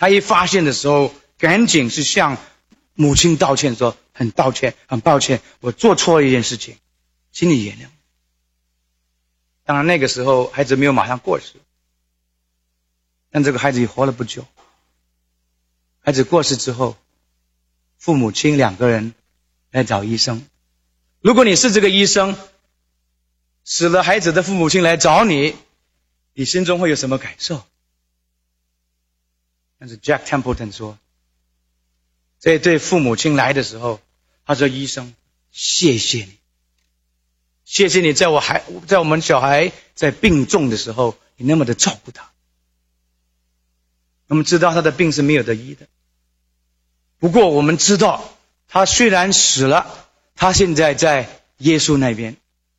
他一发现的时候，赶紧是向母亲道歉，说很抱歉，很抱歉，我做错了一件事情，请你原谅。当然那个时候孩子没有马上过世，但这个孩子也活了不久。孩子过世之后，父母亲两个人来找医生。如果你是这个医生，死了孩子的父母亲来找你，你心中会有什么感受？但是 Jack Templeton 说，这对父母亲来的时候，他说：医生，谢谢你，谢谢你在我们小孩在病重的时候，你那么的照顾他。我们知道他的病是没有得医的，不过我们知道他虽然死了，他现在在耶稣那边。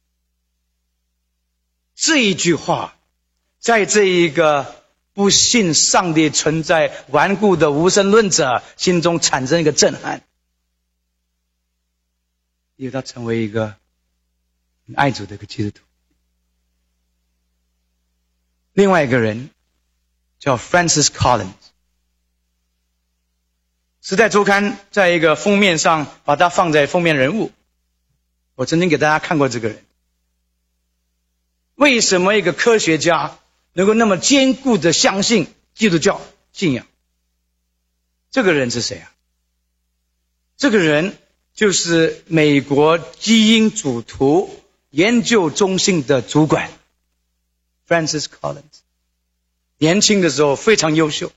这一句话在这一个不信上帝存在顽固的无神论者心中产生一个震撼，因为他成为一个爱主的一个基督徒。另外一个人叫 Francis Collins， 时代周刊在一个封面上把他放在封面人物，我曾经给大家看过这个人。为什么一个科学家能够那么坚固的相信基督教信仰？这个人是谁啊？这个人就是美国基因组图研究中心的主管 Francis Collins。 年轻的时候非常优秀，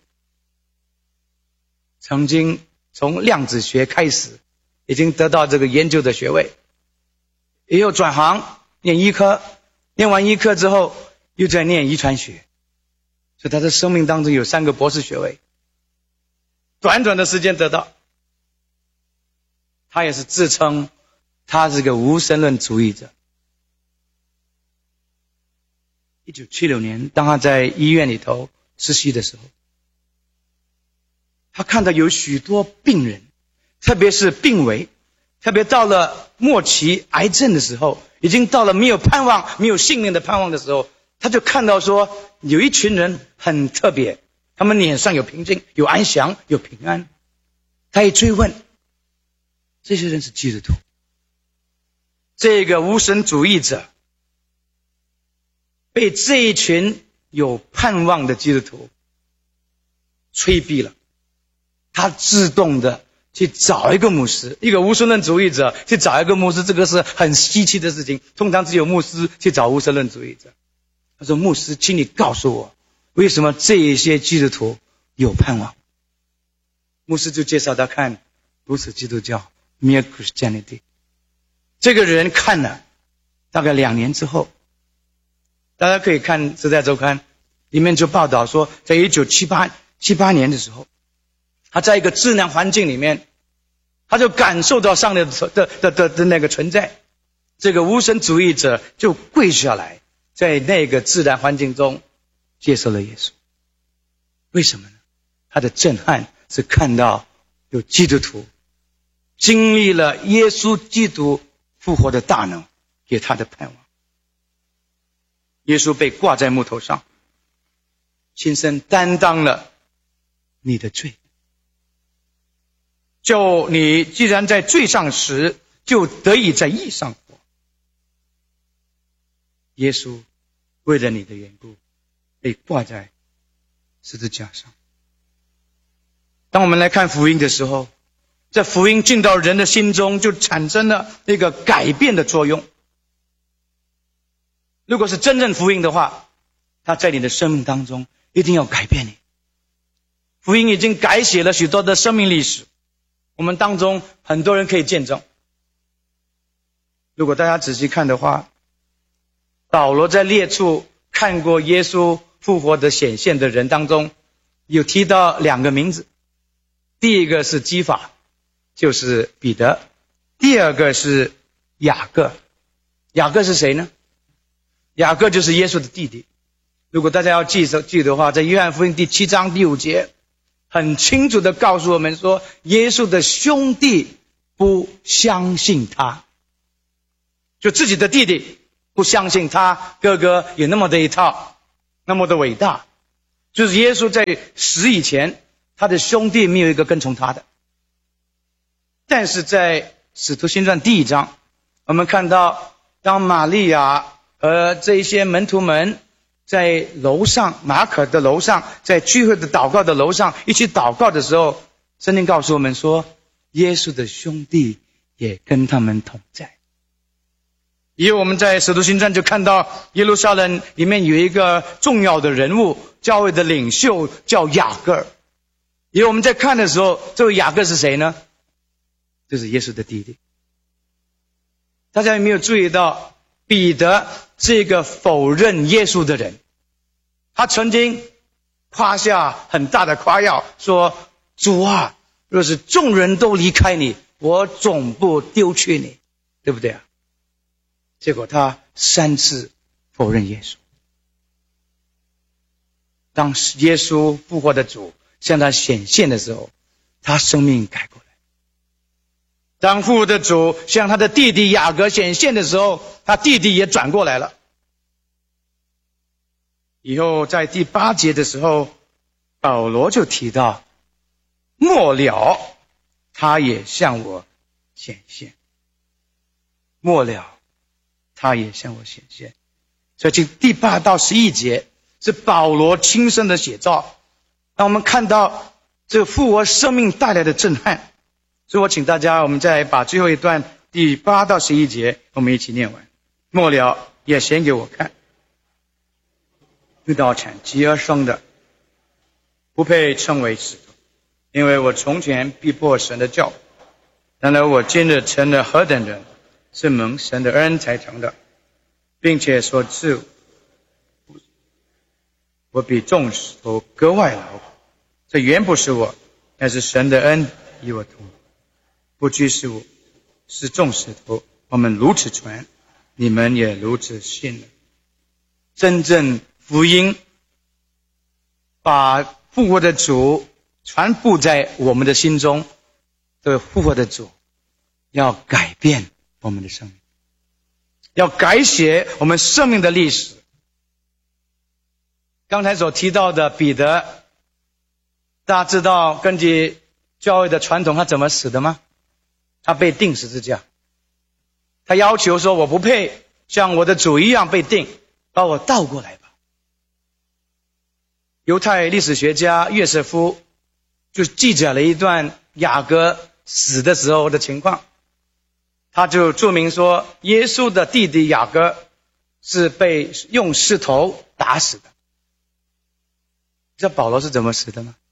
曾经从量子学开始，已经得到这个研究的学位，也有转行念医科，念完医科之后又在念遗传学，所以他的生命当中有3个博士学位，短短的时间得到。他也是自称他是个无神论主义者。1976年当他在医院里头实习的时候，他看到有许多病人，特别是病危，特别到了末期癌症的时候，已经到了没有盼望没有性命的盼望的时候，他就看到说有一群人很特别，他们脸上有平静，有安详，有平安。他一追问，这些人是基督徒。这个无神主义者被这一群有盼望的基督徒催逼了，他自动的去找一个牧师，一个无神论主义者去找一个牧师，这个是很稀奇的事情，通常只有牧师去找无神论主义者。他说：牧师，请你告诉我，为什么这一些基督徒有盼望？牧师就介绍他看如此基督教 Mere Christianity。 这个人看了大概2年之后，大家可以看时代周刊里面就报道说，在1978年的时候，他在一个自然环境里面，他就感受到上帝的那个存在。这个无神主义者就跪下来，在那个自然环境中接受了耶稣。为什么呢？他的震撼是看到有基督徒经历了耶稣基督复活的大能给他的盼望。耶稣被挂在木头上，亲身担当了你的罪，就你既然在罪上死，就得以在义上活。耶稣为了你的缘故被挂在十字架上。当我们来看福音的时候，这福音进到人的心中，就产生了一个改变的作用。如果是真正福音的话，它在你的生命当中一定要改变你。福音已经改写了许多的生命历史，我们当中很多人可以见证。如果大家仔细看的话，保罗在列出看过耶稣复活的显现的人当中，有提到2个名字。第一个是基法，就是彼得；第二个是雅各。雅各是谁呢？雅各就是耶稣的弟弟。如果大家要记得的话，在约翰福音第7章第5节很清楚地告诉我们说，耶稣的兄弟不相信他，就自己的弟弟不相信他哥哥有那么的一套，那么的伟大。就是耶稣在死以前他的兄弟没有一个跟从他的。但是在使徒行传第1章，我们看到当玛利亚和这一些门徒们在楼上，马可的楼上，在聚会的祷告的楼上一起祷告的时候，圣经告诉我们说，耶稣的兄弟也跟他们同在。因为我们在使徒行传就看到耶路撒冷里面有一个重要的人物，教会的领袖叫雅各。因为我们在看的时候，这位雅各是谁呢？就是耶稣的弟弟。大家有没有注意到彼得这个否认耶稣的人，他曾经夸下很大的夸耀，说主啊，若是众人都离开你，我总不丢弃你，对不对啊？结果他3次否认耶稣。当耶稣复活的主向他显现的时候，他生命改过来。当复活的主向他的弟弟雅各显现的时候，他弟弟也转过来了。以后在第8节的时候，保罗就提到，末了他也向我显现，末了他也向我显现。所以第8到11节是保罗亲身的写照，让我们看到这个复活生命带来的震撼。所以我请大家，我们再把最后一段第8到11节我们一起念完。末了也显给我看，遇到产极而生的，不配称为使徒，因为我从前逼迫神的教，然而我今日成了何等人，是蒙神的恩才成的，并且所赐我比众使徒格外劳苦。这原不是我，乃是神的恩与我同，不拘是我，是众使徒，我们如此传，你们也如此信了。真正福音把复活的主传布在我们的心中，这个复活的主要改变我们的生命，要改写我们生命的历史。刚才所提到的彼得，大家知道根据教会的传统他怎么死的吗？他被钉十字架，他要求说，我不配像我的主一样被钉，把我倒过来吧。犹太历史学家约瑟夫就记载了一段雅各死的时候的情况，他就注明说，耶稣的弟弟雅各是被用石头打死的。知道保罗是怎么死的吗？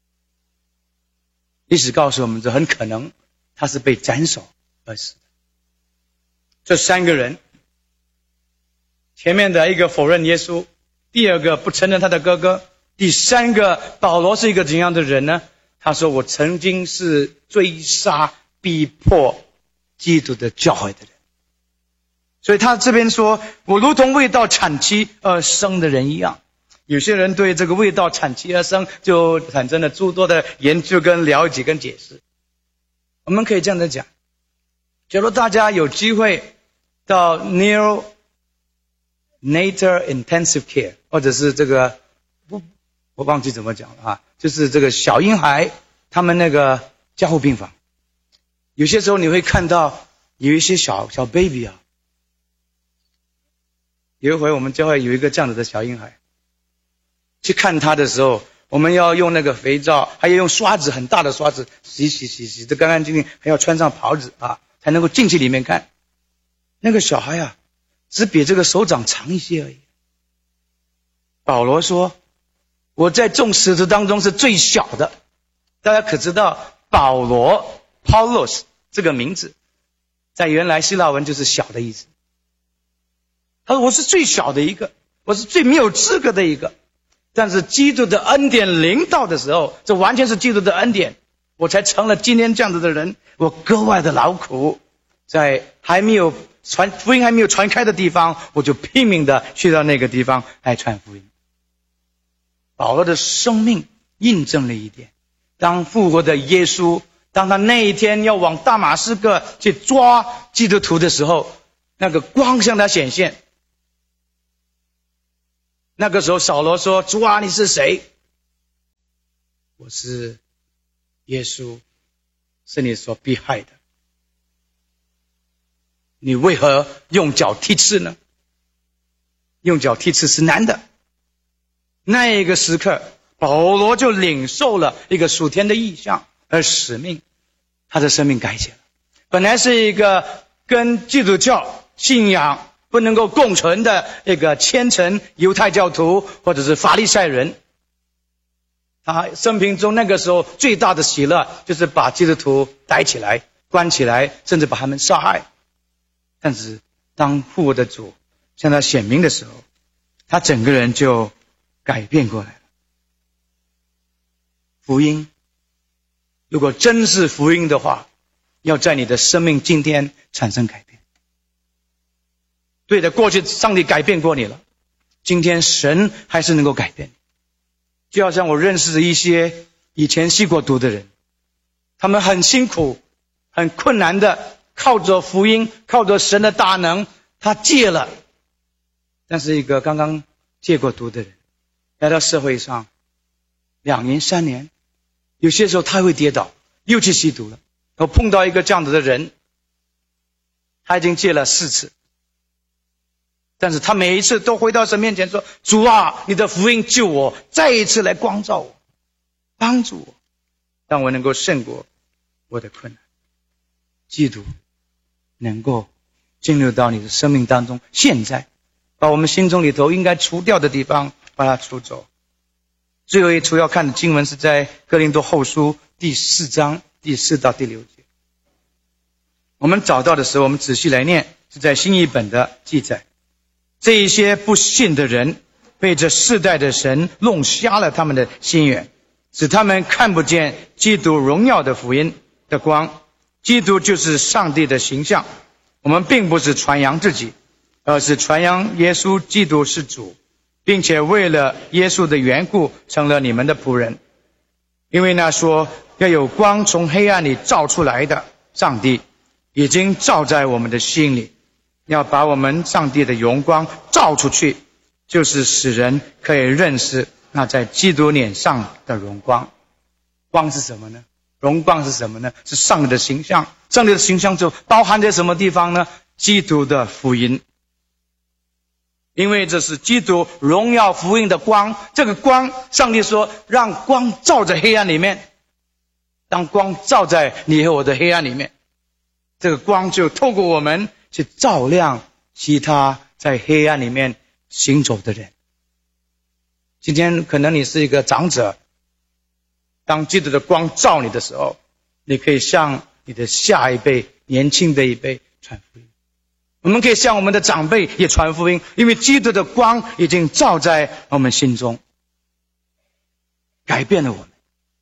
历史告诉我们，这很可能他是被斩首而死的。这3个人，前面的一个否认耶稣，第2个不承认他的哥哥，第3个保罗是一个怎样的人呢？他说，我曾经是追杀逼迫基督的教会的人。所以他这边说，我如同未到产期而生的人一样。有些人对这个未到产期而生就产生了诸多的研究跟了解跟解释。我们可以这样的讲，假如大家有机会到 Neonatal Intensive Care， 或者是这个我忘记怎么讲了啊，就是这个小婴孩他们那个加护病房，有些时候你会看到有一些小 baby 啊。有一回我们教会有一个这样子的小婴孩，去看他的时候，我们要用那个肥皂，还要用刷子，很大的刷子洗得干干净净，还要穿上袍子啊，才能够进去里面看。那个小孩啊，只比这个手掌长一些而已。保罗说，我在众使徒当中是最小的。大家可知道保罗 Paulos 这个名字在原来希腊文就是小的意思。他说，我是最小的一个，我是最没有资格的一个，但是基督的恩典临到的时候，这完全是基督的恩典，我才成了今天这样子的人。我格外的劳苦，在福音还没有传开的地方，我就拼命的去到那个地方来传福音。保罗的生命印证了一点，当复活的耶稣，当他那一天要往大马士革去抓基督徒的时候，那个光向他显现。那个时候扫罗说，主啊，你是谁？ 我是耶稣，是你所逼害的，你为何用脚踢刺呢？用脚踢刺是难的。那一个时刻，保罗就领受了一个属天的异象而使命，他的生命改写了。本来是一个跟基督教信仰不能够共存的一个虔诚犹太教徒或者是法利赛人，他生平中那个时候最大的喜乐就是把基督徒逮起来关起来，甚至把他们杀害。但是当复活的主向他显明的时候，他整个人就改变过来了。福音如果真是福音的话，要在你的生命今天产生改变。对的，过去上帝改变过你了，今天神还是能够改变你。就好像我认识的一些以前吸过毒的人，他们很辛苦很困难的靠着福音，靠着神的大能，他戒了。但是一个刚刚戒过毒的人来到社会上2年3年，有些时候他会跌倒，又去吸毒了。我碰到一个这样子的人，他已经戒了4次，但是他每一次都回到神面前说，主啊，你的福音救我，再一次来光照我，帮助我，让我能够胜过我的困难。基督能够进入到你的生命当中，现在把我们心中里头应该除掉的地方把它除走。最后一处要看的经文是在哥林多后书第4章第4到第6节。我们找到的时候，我们仔细来念，是在新译本的记载。这一些不信的人被这世代的神弄瞎了他们的心眼，使他们看不见基督荣耀的福音的光。基督就是上帝的形象。我们并不是传扬自己，而是传扬耶稣基督是主，并且为了耶稣的缘故成了你们的仆人。因为那说要有光从黑暗里照出来的上帝，已经照在我们的心里，要把我们上帝的荣光照出去，就是使人可以认识那在基督脸上的荣光。光是什么呢？荣光是什么呢？是上帝的形象。上帝的形象就包含在什么地方呢？基督的福音。因为这是基督荣耀福音的光，这个光上帝说让光照在黑暗里面，当光照在你和我的黑暗里面，这个光就透过我们去照亮其他在黑暗里面行走的人。今天可能你是一个长者，当基督的光照你的时候，你可以向你的下一辈年轻的一辈传福音。我们可以向我们的长辈也传福音，因为基督的光已经照在我们心中，改变了我们。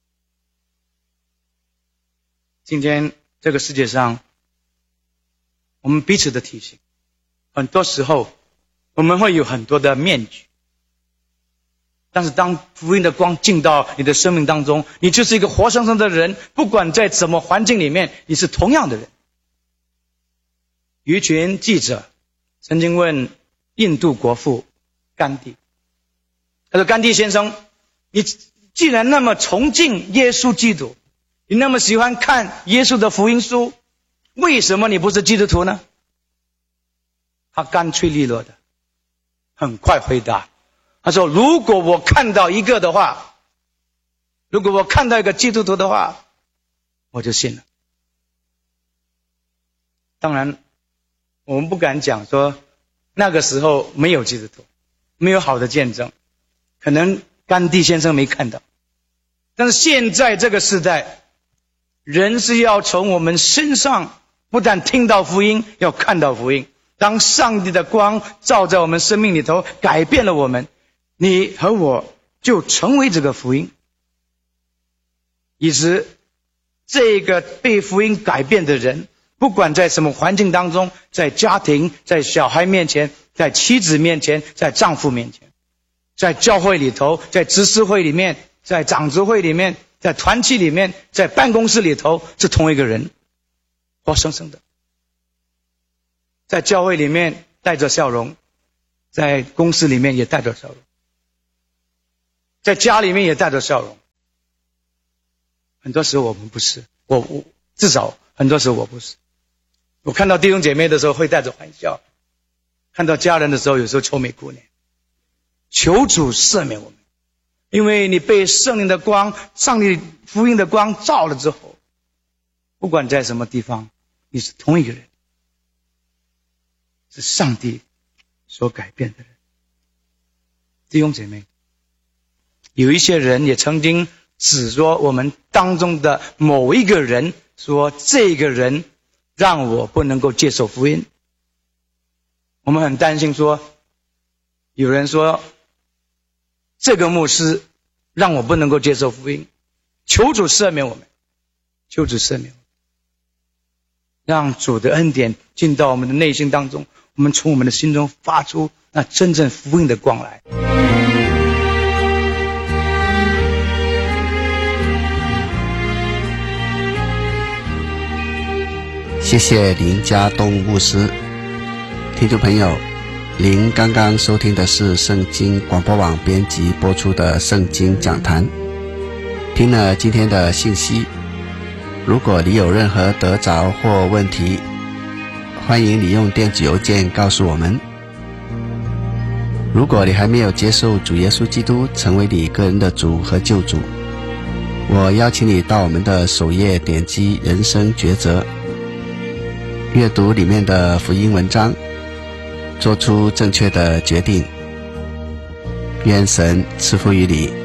今天这个世界上，我们彼此的提醒，很多时候我们会有很多的面具，但是当福音的光进到你的生命当中，你就是一个活生生的人，不管在什么环境里面，你是同样的人。有一群记者曾经问印度国父甘地，他说，甘地先生，你既然那么崇敬耶稣基督，你那么喜欢看耶稣的福音书，为什么你不是基督徒呢？他干脆利落的很快回答，他说，如果我看到一个的话，如果我看到一个基督徒的话，我就信了。当然我们不敢讲说那个时候没有基督徒，没有好的见证，可能甘地先生没看到。但是现在这个时代，人是要从我们身上不但听到福音，要看到福音。当上帝的光照在我们生命里头，改变了我们，你和我就成为这个福音。以致这个被福音改变的人，不管在什么环境当中，在家庭，在小孩面前，在妻子面前，在丈夫面前，在教会里头，在执事会里面，在长执会里面，在团契里面，在办公室里头，是同一个人，活生生的。在教会里面带着笑容，在公司里面也带着笑容，在家里面也带着笑容。 很多时候我们不是，我至少很多时候我不是。我看到弟兄姐妹的时候会带着欢笑，看到家人的时候有时候愁眉苦脸。求主赦免我们，因为你被圣灵的光、上帝福音的光照了之后，不管在什么地方，你是同一个人，是上帝所改变的人。弟兄姐妹，有一些人也曾经指说我们当中的某一个人，说这个人让我不能够接受福音。我们很担心说，有人说这个牧师让我不能够接受福音，求主赦免我们，求主赦免我们，让主的恩典进到我们的内心当中，我们从我们的心中发出那真正福音的光来。 谢谢林家东牧师。听众朋友，您刚刚收听的是圣经广播网编辑播出的圣经讲坛。听了今天的信息，如果你有任何得着或问题，欢迎你用电子邮件告诉我们。如果你还没有接受主耶稣基督成为你个人的主和救主，我邀请你到我们的首页点击人生抉择，阅读里面的福音文章，做出正确的决定。愿神赐福于你。